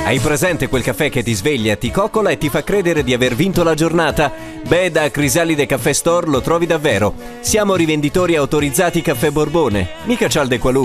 Hai presente quel caffè che ti sveglia, ti coccola e ti fa credere di aver vinto la giornata? Beh, da Crisalide Caffè Store lo trovi davvero. Siamo rivenditori autorizzati Caffè Borbone, mica cialde qualunque.